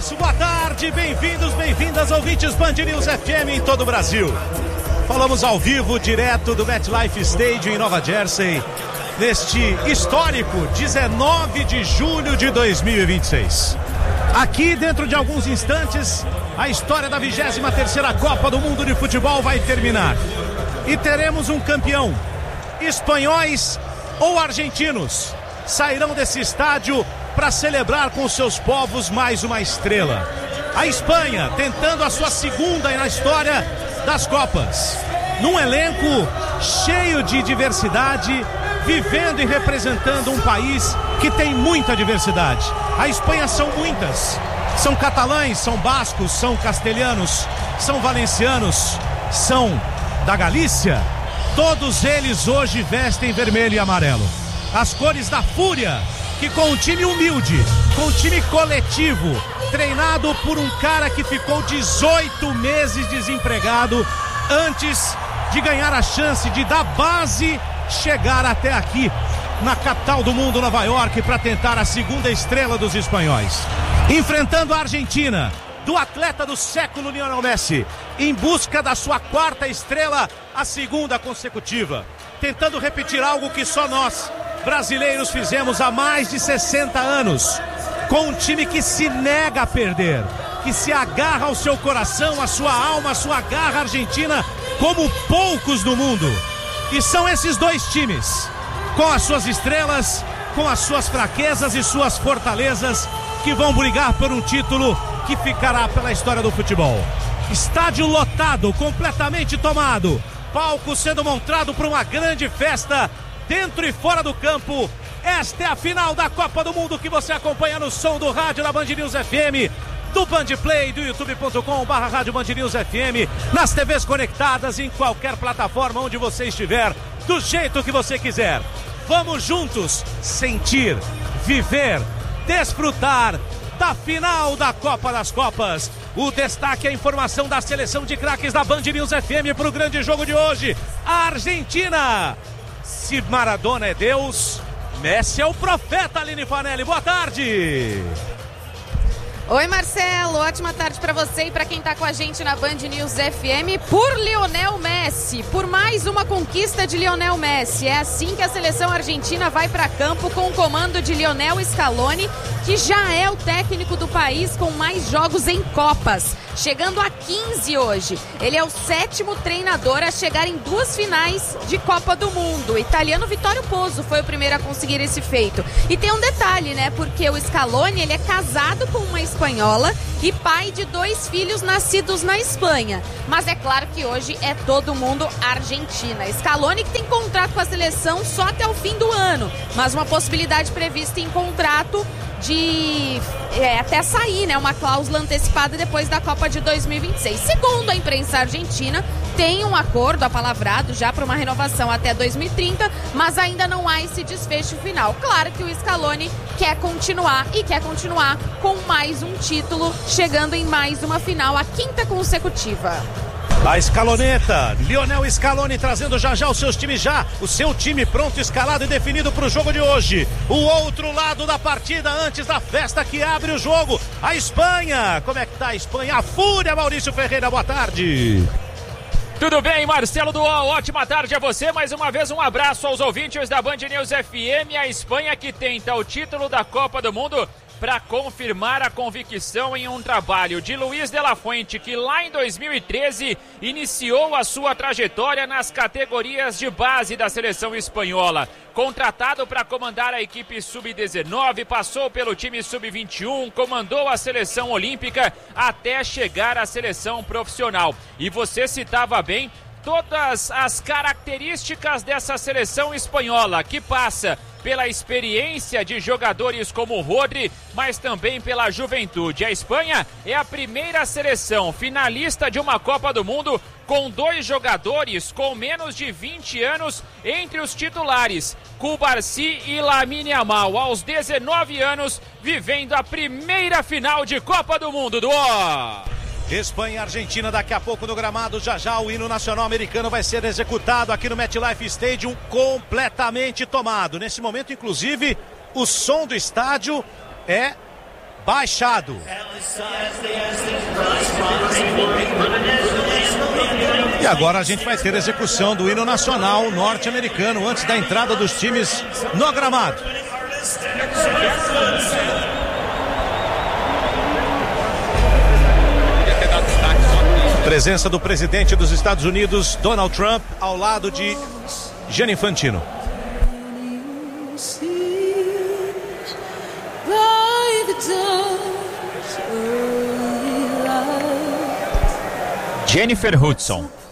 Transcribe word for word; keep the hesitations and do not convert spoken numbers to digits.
abraço, boa tarde, bem-vindos, bem-vindas, ouvintes Band News F M em todo o Brasil. Falamos ao vivo, direto do MetLife Stadium em Nova Jersey, neste histórico dezenove de julho de dois mil e vinte e seis. Aqui, dentro de alguns instantes, a história da vigésima terceira Copa do Mundo de Futebol vai terminar. E teremos um campeão. Espanhóis ou argentinos sairão desse estádio para celebrar com seus povos mais uma estrela. A Espanha tentando a sua segunda na história das Copas, num elenco cheio de diversidade, vivendo e representando um país que tem muita diversidade. A Espanha são muitas, são catalães, são bascos, são castelhanos, são valencianos, são da Galícia. Todos eles hoje vestem vermelho e amarelo, as cores da fúria, que com um time humilde, com um time coletivo, treinado por um cara que ficou dezoito meses desempregado antes de ganhar a chance de, da base, chegar até aqui na capital do mundo, Nova York, para tentar a segunda estrela dos espanhóis, enfrentando a Argentina do atleta do século Lionel Messi, em busca da sua quarta estrela, a segunda consecutiva, tentando repetir algo que só nós brasileiros fizemos há mais de sessenta anos, com um time que se nega a perder, que se agarra ao seu coração, à sua alma, à sua garra argentina, como poucos no mundo. E são esses dois times, com as suas estrelas, com as suas fraquezas e suas fortalezas, que vão brigar por um título que ficará pela história do futebol. Estádio lotado, completamente tomado, palco sendo montado para uma grande festa, dentro e fora do campo. Esta é a final da Copa do Mundo, que você acompanha no som do rádio da Band News F M, do Bandplay, do youtube ponto com barra rádio Band News F M, nas T Vs conectadas, em qualquer plataforma onde você estiver, do jeito que você quiser. Vamos juntos sentir, viver, desfrutar da final da Copa das Copas. O destaque é a informação da seleção de craques da Band News F M para o grande jogo de hoje. A Argentina. Se Maradona é Deus, Messi é o profeta, Aline Fanelli. Boa tarde. Oi, Marcelo, ótima tarde para você e para quem tá com a gente na Band News F M. Por Lionel Messi, por mais uma conquista de Lionel Messi. É assim que a seleção argentina vai para campo, com o comando de Lionel Scaloni, que já é o técnico do país com mais jogos em Copas, chegando a quinze hoje. Ele é o sétimo treinador a chegar em duas finais de Copa do Mundo. O italiano Vittorio Pozzo foi o primeiro a conseguir esse feito. E tem um detalhe, né? Porque o Scaloni, ele é casado com uma espanhola e pai de dois filhos nascidos na Espanha. Mas é claro que hoje é todo mundo Argentina. Scaloni, que tem contrato com a seleção só até o fim do ano, mas uma possibilidade prevista em contrato de é, até sair, né, uma cláusula antecipada depois da Copa de dois mil e vinte e seis. Segundo a imprensa argentina, tem um acordo apalavrado já para uma renovação até dois mil e trinta, mas ainda não há esse desfecho final. Claro que o Scaloni quer continuar e quer continuar com mais um título, chegando em mais uma final, a quinta consecutiva. A escaloneta, Lionel Scaloni trazendo já já os seus times já, o seu time pronto, escalado e definido para o jogo de hoje. O outro lado da partida antes da festa que abre o jogo, a Espanha. Como é que tá a Espanha? A fúria, Maurício Ferreira, boa tarde. Tudo bem, Marcelo Dual, ótima tarde a você, mais uma vez um abraço aos ouvintes da Band News F M. A Espanha que tenta o título da Copa do Mundo para confirmar a convicção em um trabalho de Luis de la Fuente, que lá em dois mil e treze iniciou a sua trajetória nas categorias de base da seleção espanhola. Contratado para comandar a equipe sub dezenove, passou pelo time sub vinte e um, comandou a seleção olímpica até chegar à seleção profissional. E você citava bem todas as características dessa seleção espanhola, que passa pela experiência de jogadores como Rodri, mas também pela juventude. A Espanha é a primeira seleção finalista de uma Copa do Mundo com dois jogadores com menos de vinte anos entre os titulares, Cubarsí e Lamine Yamal, aos dezenove anos, vivendo a primeira final de Copa do Mundo do O. Espanha e Argentina daqui a pouco no gramado. Já já o hino nacional americano vai ser executado aqui no MetLife Stadium, completamente tomado. Nesse momento, inclusive, o som do estádio é baixado. E agora a gente vai ter a execução do hino nacional norte-americano antes da entrada dos times no gramado. Presença do presidente dos Estados Unidos, Donald Trump, ao lado de Gianni Infantino. Jennifer Hudson.